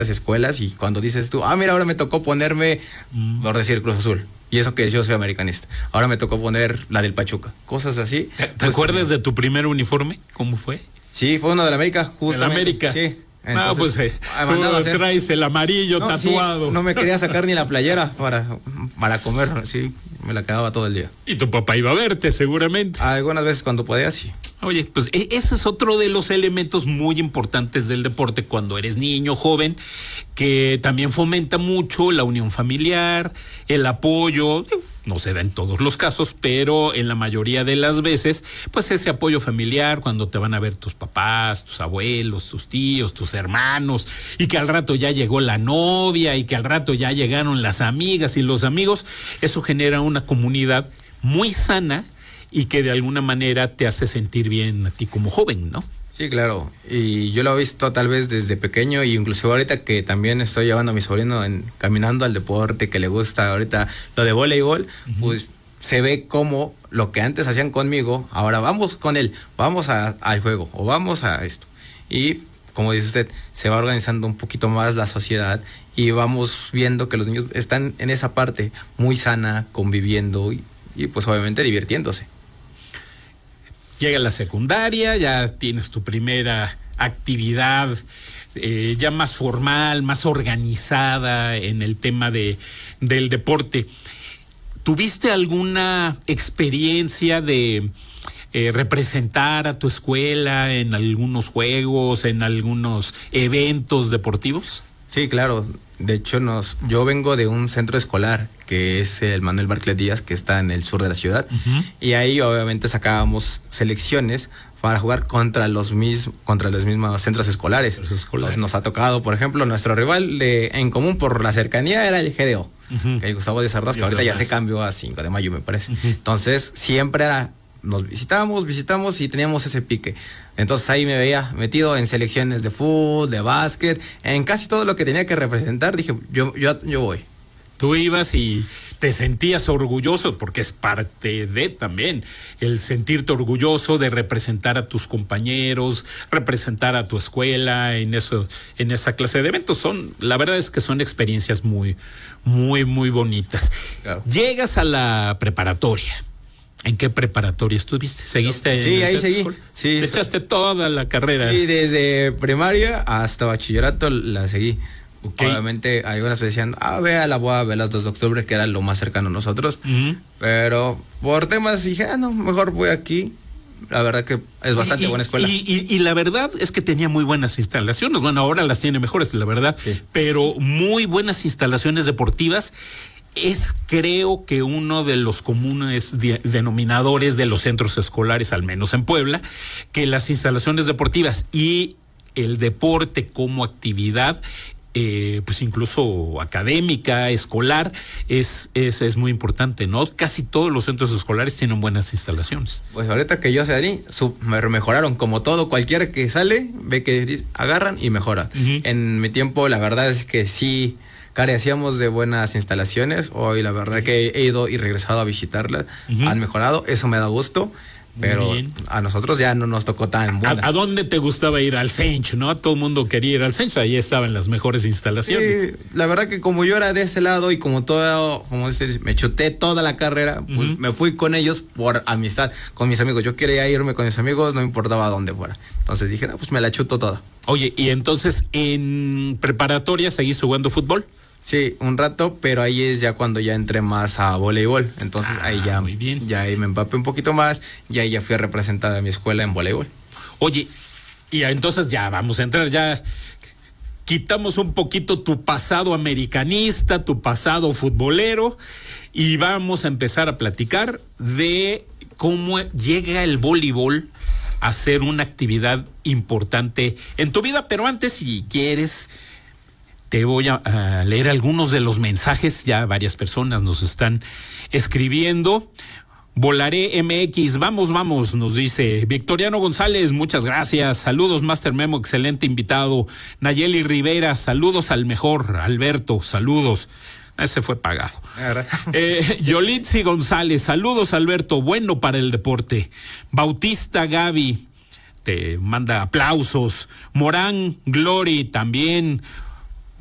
escuelas y cuando dices tú, mira, ahora me tocó ponerme, por decir, Cruz Azul. Y eso que yo soy americanista. Ahora me tocó poner la del Pachuca. Cosas así. ¿Te acuerdas de tu primer uniforme? ¿Cómo fue? Sí, fue uno de la América, justamente. ¿De la América? Sí. Entonces, tú traes el amarillo tatuado. Sí, no me quería sacar ni la playera para comer, sí, me la quedaba todo el día. Y tu papá iba a verte, seguramente. Algunas veces cuando podía, sí. Oye, pues ese es otro de los elementos muy importantes del deporte cuando eres niño, joven, que también fomenta mucho la unión familiar, el apoyo. No se da en todos los casos, pero en la mayoría de las veces, pues ese apoyo familiar cuando te van a ver tus papás, tus abuelos, tus tíos, tus hermanos, y que al rato ya llegó la novia y que al rato ya llegaron las amigas y los amigos, eso genera una comunidad muy sana y que de alguna manera te hace sentir bien a ti como joven, ¿no? Sí, claro, y yo lo he visto tal vez desde pequeño y inclusive ahorita que también estoy llevando a mi sobrino caminando al deporte, que le gusta ahorita lo de voleibol, pues se ve como lo que antes hacían conmigo, ahora vamos con él, vamos al juego o vamos a esto. Y como dice usted, se va organizando un poquito más la sociedad y vamos viendo que los niños están en esa parte muy sana, conviviendo y pues obviamente divirtiéndose. Llega la secundaria, ya tienes tu primera actividad ya más formal, más organizada en el tema del deporte. ¿Tuviste alguna experiencia de representar a tu escuela en algunos juegos, en algunos eventos deportivos? Sí, claro. De hecho, yo vengo de un centro escolar que es el Manuel Bartlett Díaz, que está en el sur de la ciudad, y ahí obviamente sacábamos selecciones para jugar contra los mismos centros escolares. Entonces, nos ha tocado, por ejemplo, nuestro rival en común por la cercanía era el GDO, que es Gustavo Díaz Ordaz, que ahorita ya se cambió a 5 de mayo, me parece. Entonces, siempre nos visitamos y teníamos ese pique. Entonces ahí me veía metido en selecciones de fútbol, de básquet, en casi todo lo que tenía que representar. Dije, yo voy. Tú ibas y te sentías orgulloso, porque es parte de también el sentirte orgulloso de representar a tus compañeros, representar a tu escuela en esa clase de eventos. La verdad es que son experiencias muy, muy, muy bonitas. Claro. Llegas a la preparatoria. ¿En qué preparatoria estuviste? ¿Seguiste? Sí, ahí seguí. Sí, ¿te echaste toda la carrera? Sí, desde primaria hasta bachillerato la seguí. Okay. Obviamente algunas decían, voy a la 2 de octubre, que era lo más cercano a nosotros. Pero por temas dije, no, mejor voy aquí. La verdad que es bastante buena escuela. Y la verdad es que tenía muy buenas instalaciones. Bueno, ahora las tiene mejores, la verdad. Sí. Pero muy buenas instalaciones deportivas. Es, creo que uno de los comunes denominadores de los centros escolares, al menos en Puebla, que las instalaciones deportivas y el deporte como actividad, pues incluso académica, escolar, es muy importante, ¿no? Casi todos los centros escolares tienen buenas instalaciones. Pues ahorita que yo salí, me mejoraron, como todo, cualquiera que sale, ve que agarran y mejoran. En mi tiempo, la verdad es que sí carecíamos de buenas instalaciones. Hoy la verdad que he ido y regresado a visitarlas, han mejorado, eso me da gusto, pero a nosotros ya no nos tocó tan buenas. ¿A dónde te gustaba ir? Al Sench, ¿no? Todo el mundo quería ir al Sench, ahí estaban las mejores instalaciones. Sí, la verdad que como yo era de ese lado y como me chuté toda la carrera, pues me fui con ellos por amistad, con mis amigos. Yo quería irme con mis amigos, no me importaba dónde fuera. Entonces dije, pues me la chuto toda. Oye, y entonces en preparatoria seguís jugando fútbol. Sí, un rato, pero ahí es ya cuando ya entré más a voleibol. Entonces ahí ya, muy bien. Ya ahí me empapé un poquito más y ahí ya fui a representar a mi escuela en voleibol. Oye, y entonces ya vamos a entrar, ya quitamos un poquito tu pasado americanista, tu pasado futbolero, y vamos a empezar a platicar de cómo llega el voleibol a ser una actividad importante en tu vida. Pero antes, si quieres, te voy a leer algunos de los mensajes. Ya varias personas nos están escribiendo. Volaré MX, vamos, nos dice Victoriano González, muchas gracias. Saludos, Master Memo, excelente invitado. Nayeli Rivera, saludos al mejor. Alberto, saludos. Ese fue pagado. Yolitzi González, saludos, Alberto, bueno para el deporte. Bautista Gaby te manda aplausos. Morán Glory también.